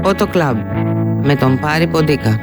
Auto Club με τον Πάρη Ποντίκα.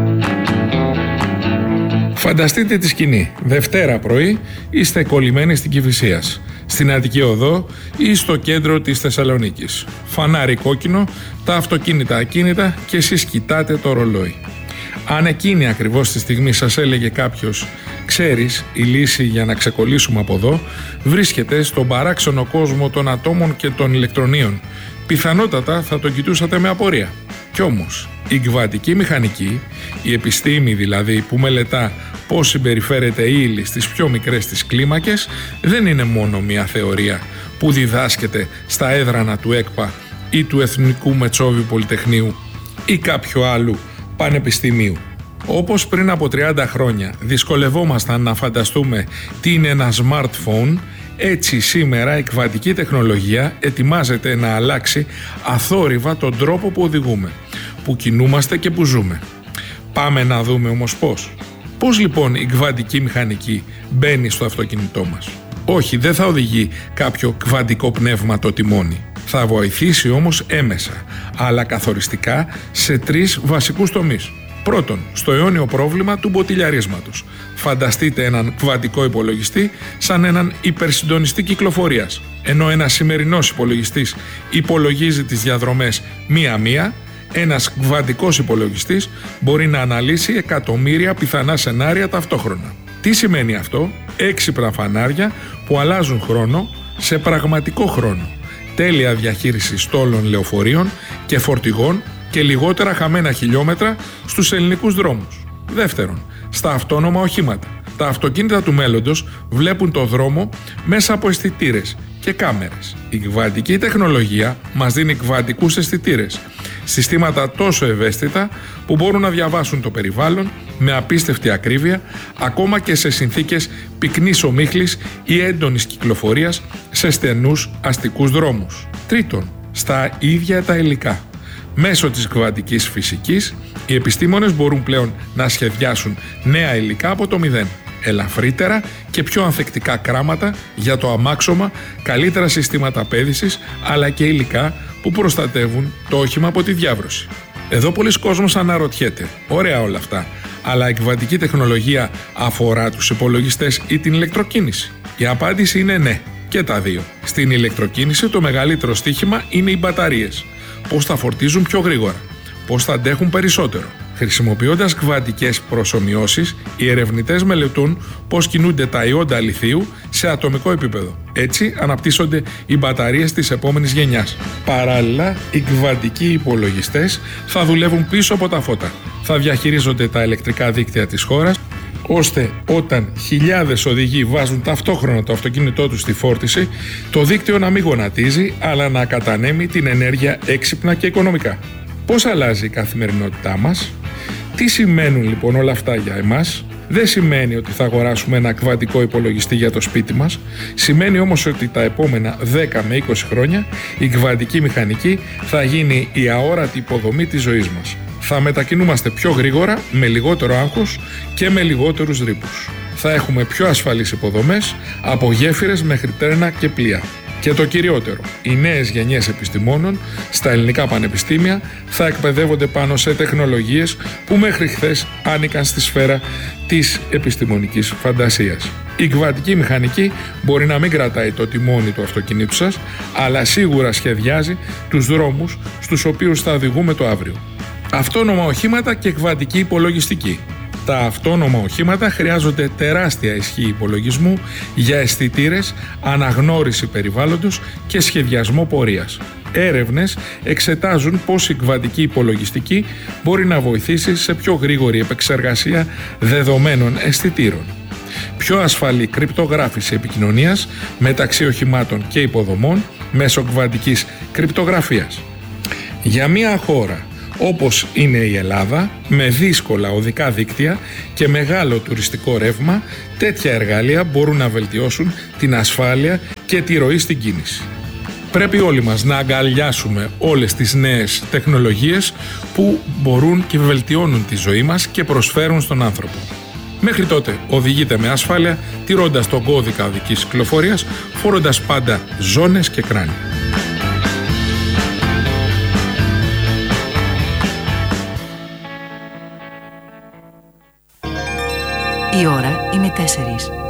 Φανταστείτε τη σκηνή. Δευτέρα πρωί είστε κολλημένοι στην Κηφισίας, στην Αττική Οδό ή στο κέντρο της Θεσσαλονίκης. Φανάρι κόκκινο, τα αυτοκίνητα ακίνητα και εσείς κοιτάτε το ρολόι. Αν εκείνη ακριβώς τη στιγμή σας έλεγε κάποιος «Ξέρεις, η λύση για να ξεκολλήσουμε από εδώ βρίσκεται στον παράξενο κόσμο των ατόμων και των ηλεκτρονίων», πιθανότατα θα το κοιτούσατε με απορία. Κι όμως, η κβαντική μηχανική, η επιστήμη δηλαδή που μελετά πώς συμπεριφέρεται η ύλη στις πιο μικρές της κλίμακες, δεν είναι μόνο μια θεωρία που διδάσκεται στα έδρανα του ΕΚΠΑ ή του Εθνικού Μετσόβιου Πολυτεχνείου ή κάποιου άλλου πανεπιστημίου. Όπως πριν από 30 χρόνια δυσκολευόμασταν να φανταστούμε τι είναι ένα smartphone, έτσι σήμερα η κβαντική τεχνολογία ετοιμάζεται να αλλάξει αθόρυβα τον τρόπο που οδηγούμε, που κινούμαστε και που ζούμε. Πάμε να δούμε όμως πώς. Πώς λοιπόν η κβαντική μηχανική μπαίνει στο αυτοκίνητό μας? Όχι, δεν θα οδηγεί κάποιο κβαντικό πνεύμα το τιμόνι. Θα βοηθήσει όμως έμεσα, αλλά καθοριστικά σε 3 βασικούς τομείς. Πρώτον, στο αιώνιο πρόβλημα του μποτιλιαρίσματος. Φανταστείτε έναν κβαντικό υπολογιστή σαν έναν υπερσυντονιστή κυκλοφορίας. Ενώ ένας σημερινός υπολογιστής υπολογίζει τις διαδρομές μία-μία, ένας κβαντικός υπολογιστής μπορεί να αναλύσει εκατομμύρια πιθανά σενάρια ταυτόχρονα. Τι σημαίνει αυτό? Έξυπνα φανάρια που αλλάζουν χρόνο σε πραγματικό χρόνο. Τέλεια διαχείριση στόλων λεωφορείων και φορτηγών και λιγότερα χαμένα χιλιόμετρα στους ελληνικούς δρόμους. Δεύτερον, στα αυτόνομα οχήματα. Τα αυτοκίνητα του μέλλοντος βλέπουν το δρόμο μέσα από αισθητήρες και κάμερες. Η κβαντική τεχνολογία μας δίνει κβαντικούς αισθητήρες, συστήματα τόσο ευαίσθητα που μπορούν να διαβάσουν το περιβάλλον με απίστευτη ακρίβεια, ακόμα και σε συνθήκες πυκνής ομίχλης ή έντονης κυκλοφορίας σε στενούς αστικούς δρόμους. Τρίτον, στα ίδια τα υλικά. Μέσω της κβαντικής φυσικής, οι επιστήμονες μπορούν πλέον να σχεδιάσουν νέα υλικά από το μηδέν. Ελαφρύτερα και πιο ανθεκτικά κράματα για το αμάξωμα, καλύτερα συστήματα πέδησης, αλλά και υλικά που προστατεύουν το όχημα από τη διάβρωση. Εδώ πολλοί κόσμος αναρωτιέται, ωραία όλα αυτά, αλλά η κβαντική τεχνολογία αφορά τους υπολογιστές ή την ηλεκτροκίνηση? Η απάντηση είναι ναι, και τα δύο. Στην ηλεκτροκίνηση το μεγαλύτερο στοίχημα είναι οι μπαταρίες. Πώς θα φορτίζουν πιο γρήγορα, πώς θα αντέχουν περισσότερο. Χρησιμοποιώντας κβαντικές προσομοιώσεις, οι ερευνητές μελετούν πώς κινούνται τα ιόντα λιθίου σε ατομικό επίπεδο. Έτσι αναπτύσσονται οι μπαταρίες της επόμενης γενιάς. Παράλληλα, οι κβαντικοί υπολογιστές θα δουλεύουν πίσω από τα φώτα. Θα διαχειρίζονται τα ηλεκτρικά δίκτυα της χώρας, ώστε όταν χιλιάδες οδηγοί βάζουν ταυτόχρονα το αυτοκίνητό τους στη φόρτιση, το δίκτυο να μην γονατίζει, αλλά να κατανέμει την ενέργεια έξυπνα και οικονομικά. Πώς αλλάζει η καθημερινότητά μας? Τι σημαίνουν λοιπόν όλα αυτά για εμάς? Δεν σημαίνει ότι θα αγοράσουμε ένα κβαντικό υπολογιστή για το σπίτι μας. Σημαίνει όμως ότι τα επόμενα 10 με 20 χρόνια η κβαντική μηχανική θα γίνει η αόρατη υποδομή της ζωής μας. Θα μετακινούμαστε πιο γρήγορα, με λιγότερο άγχος και με λιγότερους ρήπους. Θα έχουμε πιο ασφαλείς υποδομές, από γέφυρες μέχρι τρένα και πλοία. Και το κυριότερο, οι νέες γενιές επιστημόνων στα ελληνικά πανεπιστήμια θα εκπαιδεύονται πάνω σε τεχνολογίες που μέχρι χθες άνοικαν στη σφαίρα της επιστημονικής φαντασίας. Η κβαντική μηχανική μπορεί να μην κρατάει το τιμόνι του αυτοκινήτου σας, αλλά σίγουρα σχεδιάζει τους δρόμους στους οποίους θα οδηγούμε το αύριο. Αυτόνομα οχήματα και κβαντική υπολογιστική. Τα αυτόνομα οχήματα χρειάζονται τεράστια ισχύ υπολογισμού για αισθητήρες, αναγνώριση περιβάλλοντος και σχεδιασμό πορείας. Έρευνες εξετάζουν πώς η κβαντική υπολογιστική μπορεί να βοηθήσει σε πιο γρήγορη επεξεργασία δεδομένων αισθητήρων. Πιο ασφαλή κρυπτογράφηση επικοινωνίας μεταξύ οχημάτων και υποδομών μέσω κβαντικής κρυπτογραφίας. Για μια χώρα όπως είναι η Ελλάδα, με δύσκολα οδικά δίκτυα και μεγάλο τουριστικό ρεύμα, τέτοια εργαλεία μπορούν να βελτιώσουν την ασφάλεια και τη ροή στην κίνηση. Πρέπει όλοι μας να αγκαλιάσουμε όλες τις νέες τεχνολογίες που μπορούν και βελτιώνουν τη ζωή μας και προσφέρουν στον άνθρωπο. Μέχρι τότε οδηγείτε με ασφάλεια, τηρώντας τον κώδικα οδικής κυκλοφορίας, φορώντας πάντα ζώνες και κράνη. Η ώρα είναι 4.